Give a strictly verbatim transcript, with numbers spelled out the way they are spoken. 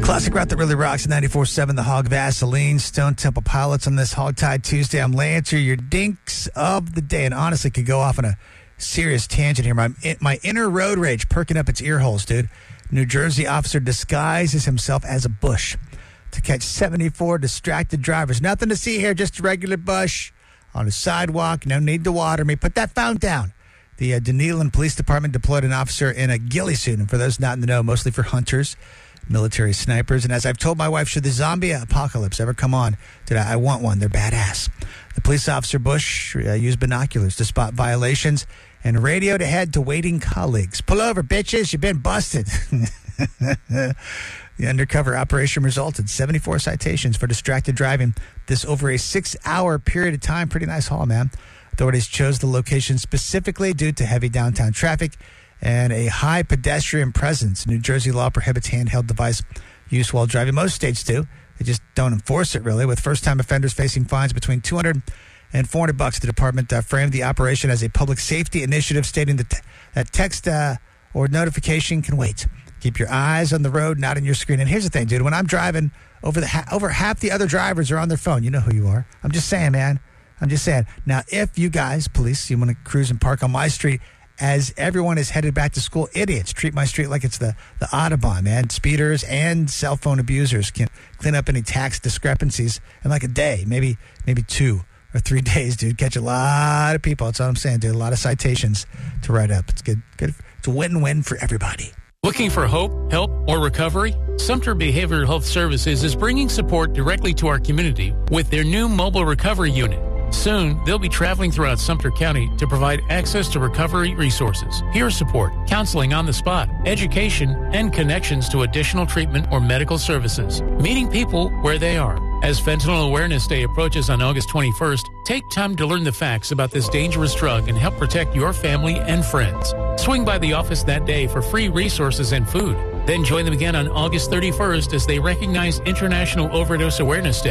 Classic route that really rocks. ninety-four point seven The Hog, Vaseline, Stone Temple Pilots on this Hogtied Tuesday. I'm laying through your dinks of the day, and honestly could go off on a serious tangent here. My, my inner road rage perking up its ear holes, dude. New Jersey officer disguises himself as a bush to catch seventy-four distracted drivers. Nothing to see here, just a regular bush on a sidewalk. No need to water me. Put that phone down. The uh, Dunedin Police Department deployed an officer in a ghillie suit, and for those not in the know, mostly for hunters, military snipers. And as I've told my wife, should the zombie apocalypse ever come on, dude, I want one. They're badass. The police officer Bush uh, used binoculars to spot violations and radioed ahead to waiting colleagues. Pull over, bitches. You've been busted. The undercover operation resulted seventy-four citations for distracted driving. This over a six-hour period of time. Pretty nice haul, man. Authorities chose the location specifically due to heavy downtown traffic and a high pedestrian presence. New Jersey law prohibits handheld device use while driving. Most states do. They just don't enforce it, really. With first-time offenders facing fines between two hundred and four hundred bucks, the department uh, framed the operation as a public safety initiative, stating that, t- that text uh, or notification can wait. Keep your eyes on the road, not on your screen. And here's the thing, dude. When I'm driving, over the ha- over half the other drivers are on their phone. You know who you are. I'm just saying, man. I'm just saying. Now, if you guys, police, you want to cruise and park on my street as everyone is headed back to school, idiots, treat my street like it's the, the Audubon, man. Speeders and cell phone abusers can clean up any tax discrepancies in like a day, maybe maybe two or three days, dude. Catch a lot of people. That's all I'm saying, dude. A lot of citations to write up. It's good. Good. It's a win-win for everybody. Looking for hope, help, or recovery? Sumter Behavioral Health Services is bringing support directly to our community with their new mobile recovery unit. Soon, they'll be traveling throughout Sumter County to provide access to recovery resources, peer support, counseling on the spot, education, and connections to additional treatment or medical services, meeting people where they are. As Fentanyl Awareness Day approaches on August twenty-first, take time to learn the facts about this dangerous drug and help protect your family and friends. Swing by the office that day for free resources and food. Then join them again on August thirty-first as they recognize International Overdose Awareness Day.